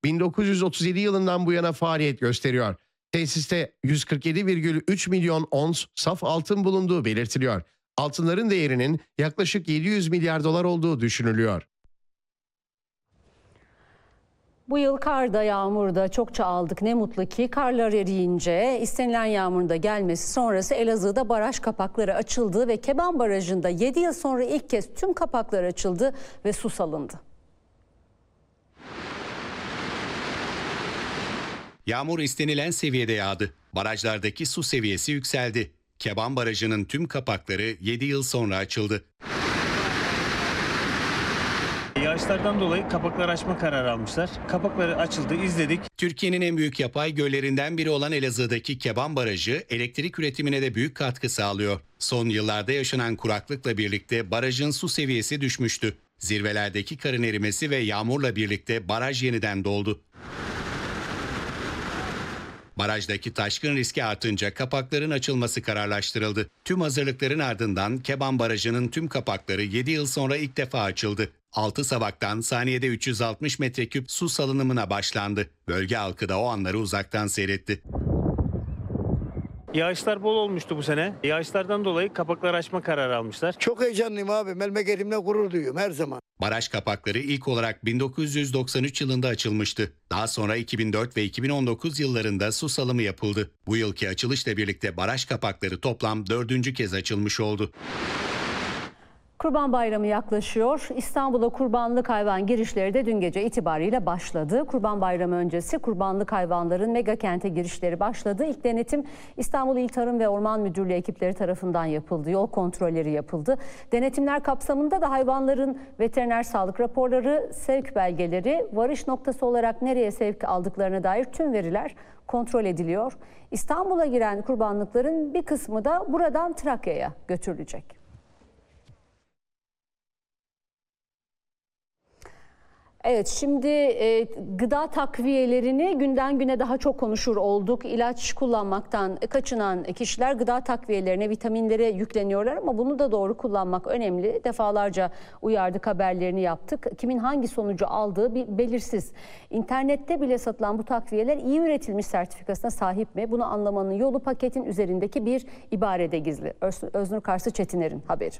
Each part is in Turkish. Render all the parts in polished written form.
1937 yılından bu yana faaliyet gösteriyor. Tesiste 147,3 milyon ons saf altın bulunduğu belirtiliyor. Altınların değerinin yaklaşık 700 milyar dolar olduğu düşünülüyor. Bu yıl karda, yağmurda çokça aldık. Ne mutlu ki karlar eriyince istenilen yağmurun da gelmesi sonrası Elazığ'da baraj kapakları açıldı ve Keban Barajı'nda 7 yıl sonra ilk kez tüm kapaklar açıldı ve su salındı. Yağmur istenilen seviyede yağdı. Barajlardaki su seviyesi yükseldi. Keban Barajı'nın tüm kapakları 7 yıl sonra açıldı. Yağışlardan dolayı kapakları açma kararı almışlar. Kapakları açıldı, izledik. Türkiye'nin en büyük yapay göllerinden biri olan Elazığ'daki Keban Barajı elektrik üretimine de büyük katkı sağlıyor. Son yıllarda yaşanan kuraklıkla birlikte barajın su seviyesi düşmüştü. Zirvelerdeki karın erimesi ve yağmurla birlikte baraj yeniden doldu. Barajdaki taşkın riski artınca kapakların açılması kararlaştırıldı. Tüm hazırlıkların ardından Keban Barajı'nın tüm kapakları 7 yıl sonra ilk defa açıldı. 6 savaktan saniyede 360 metreküp su salınımına başlandı. Bölge halkı da o anları uzaktan seyretti. Yağışlar bol olmuştu bu sene. Yağışlardan dolayı kapakları açma kararı almışlar. Çok heyecanlıyım abi. Memleketimle gurur duyuyorum her zaman. Baraj kapakları ilk olarak 1993 yılında açılmıştı. Daha sonra 2004 ve 2019 yıllarında su salımı yapıldı. Bu yılki açılışla birlikte baraj kapakları toplam 4. kez açılmış oldu. Kurban Bayramı yaklaşıyor. İstanbul'a kurbanlık hayvan girişleri de dün gece itibariyle başladı. Kurban Bayramı öncesi kurbanlık hayvanların mega kente girişleri başladı. İlk denetim İstanbul İl Tarım ve Orman Müdürlüğü ekipleri tarafından yapıldı. Yol kontrolleri yapıldı. Denetimler kapsamında da hayvanların veteriner sağlık raporları, sevk belgeleri, varış noktası olarak nereye sevk aldıklarına dair tüm veriler kontrol ediliyor. İstanbul'a giren kurbanlıkların bir kısmı da buradan Trakya'ya götürülecek. Evet, şimdi gıda takviyelerini günden güne daha çok konuşur olduk. İlaç kullanmaktan kaçınan kişiler gıda takviyelerine, vitaminlere yükleniyorlar ama bunu da doğru kullanmak önemli. Defalarca uyardık, haberlerini yaptık. Kimin hangi sonucu aldığı belirsiz. İnternette bile satılan bu takviyeler iyi üretilmiş sertifikasına sahip mi? Bunu anlamanın yolu paketin üzerindeki bir ibarede gizli. Öznur Karsı Çetiner'in haberi.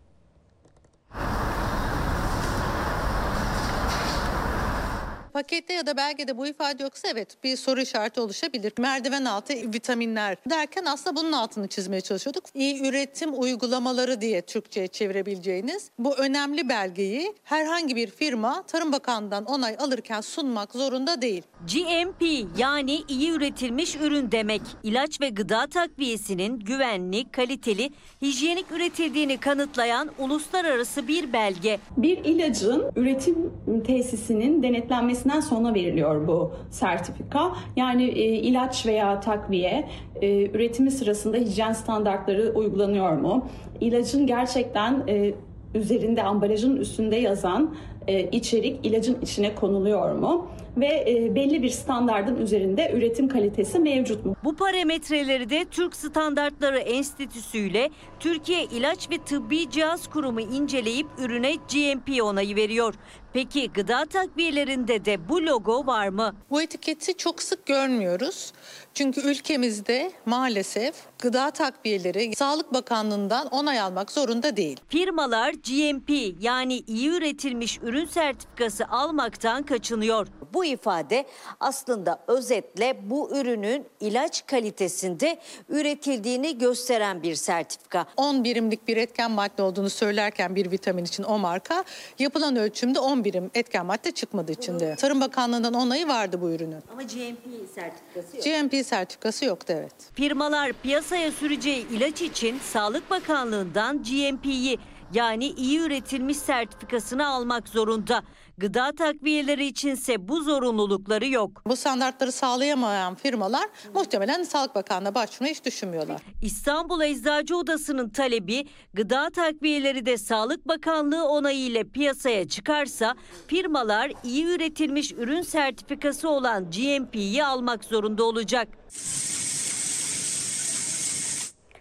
Pakette ya da belgede bu ifade yoksa evet bir soru işareti oluşabilir. Merdiven altı vitaminler derken aslında bunun altını çizmeye çalışıyorduk. İyi üretim uygulamaları diye Türkçe'ye çevirebileceğiniz bu önemli belgeyi herhangi bir firma Tarım Bakanlığı'ndan onay alırken sunmak zorunda değil. GMP yani iyi üretilmiş ürün demek. İlaç ve gıda takviyesinin güvenli, kaliteli, hijyenik üretildiğini kanıtlayan uluslararası bir belge. Bir ilacın üretim tesisinin denetlenmesinden sonra veriliyor bu sertifika. Yani ilaç veya takviye üretimi sırasında hijyen standartları uygulanıyor mu? İlacın gerçekten üzerinde, ambalajın üstünde yazan içerik ilacın içine konuluyor mu? Ve belli bir standardın üzerinde üretim kalitesi mevcut mu? Bu parametreleri de Türk Standartları Enstitüsü ile Türkiye İlaç ve Tıbbi Cihaz Kurumu inceleyip ürüne GMP onayı veriyor. Peki gıda takviyelerinde de bu logo var mı? Bu etiketi çok sık görmüyoruz. Çünkü ülkemizde maalesef gıda takviyeleri Sağlık Bakanlığı'ndan onay almak zorunda değil. Firmalar GMP yani iyi üretilmiş ürün sertifikası almaktan kaçınıyor. Bu ifade aslında özetle bu ürünün ilaç kalitesinde üretildiğini gösteren bir sertifika. 10 birimlik bir etken madde olduğunu söylerken bir vitamin için o marka yapılan ölçümde 10 birim etken madde çıkmadığı için de. Tarım Bakanlığı'ndan onayı vardı bu ürünün. Ama GMP sertifikası yok. GMP sertifikası yoktu evet. Firmalar piyasaya süreceği ilaç için Sağlık Bakanlığı'ndan GMP'yi yani iyi üretilmiş sertifikasını almak zorunda. Gıda takviyeleri içinse bu zorunlulukları yok. Bu standartları sağlayamayan firmalar muhtemelen Sağlık Bakanlığı'na başvurmayı hiç düşünmüyorlar. İstanbul Eczacı Odası'nın talebi gıda takviyeleri de Sağlık Bakanlığı onayı ile piyasaya çıkarsa firmalar iyi üretilmiş ürün sertifikası olan GMP'yi almak zorunda olacak.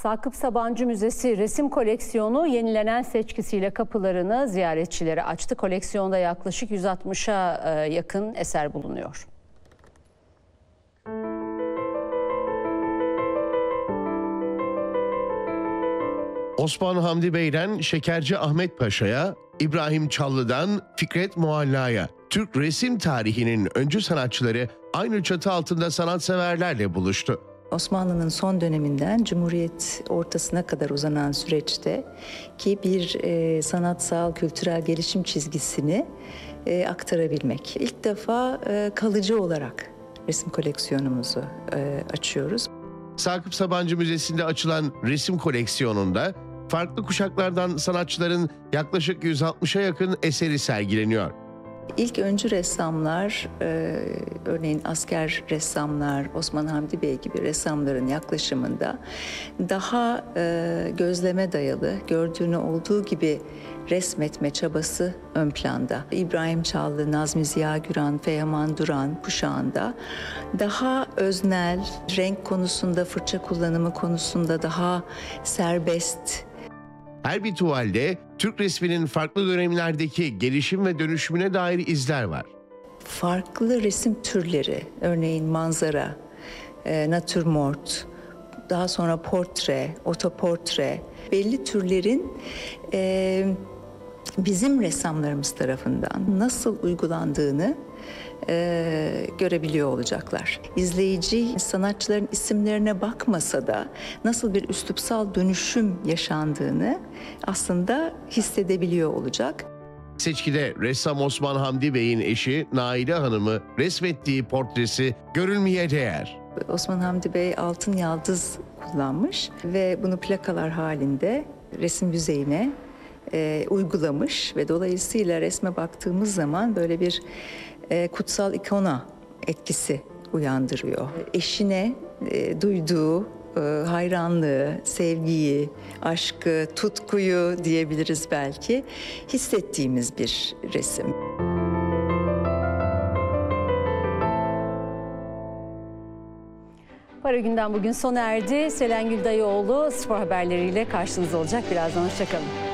Sakıp Sabancı Müzesi resim koleksiyonu yenilenen seçkisiyle kapılarını ziyaretçilere açtı. Koleksiyonda yaklaşık 160'a yakın eser bulunuyor. Osman Hamdi Bey'den Şekerci Ahmet Paşa'ya, İbrahim Çallı'dan Fikret Mualla'ya, Türk resim tarihinin öncü sanatçıları aynı çatı altında sanatseverlerle buluştu. Osmanlı'nın son döneminden Cumhuriyet ortasına kadar uzanan süreçte ki bir sanatsal, kültürel gelişim çizgisini aktarabilmek. İlk defa kalıcı olarak resim koleksiyonumuzu açıyoruz. Sakıp Sabancı Müzesi'nde açılan resim koleksiyonunda farklı kuşaklardan sanatçıların yaklaşık 160'a yakın eseri sergileniyor. İlk öncü ressamlar, örneğin asker ressamlar, Osman Hamdi Bey gibi ressamların yaklaşımında daha gözleme dayalı, gördüğünü olduğu gibi resmetme çabası ön planda. İbrahim Çallı, Nazmi Ziya Güran, Feyaman Duran kuşağında daha öznel, renk konusunda, fırça kullanımı konusunda daha serbest. Her bir tuvalde Türk resminin farklı dönemlerdeki gelişim ve dönüşümüne dair izler var. Farklı resim türleri, örneğin manzara, natürmort, daha sonra portre, otoportre, belli türlerin bizim ressamlarımız tarafından nasıl uygulandığını görebiliyor olacaklar. İzleyici sanatçıların isimlerine bakmasa da nasıl bir üslupsal dönüşüm yaşandığını aslında hissedebiliyor olacak. Seçkide ressam Osman Hamdi Bey'in eşi Naide Hanım'ı resmettiği portresi görülmeye değer. Osman Hamdi Bey altın yaldız kullanmış ve bunu plakalar halinde resim yüzeyine uygulamış ve dolayısıyla resme baktığımız zaman böyle bir kutsal ikona etkisi uyandırıyor. Eşine duyduğu hayranlığı, sevgiyi, aşkı, tutkuyu diyebiliriz belki hissettiğimiz bir resim. Para Günden bugün sona erdi. Selengül Dayıoğlu spor haberleriyle karşınızda olacak. Birazdan hoşça kalın.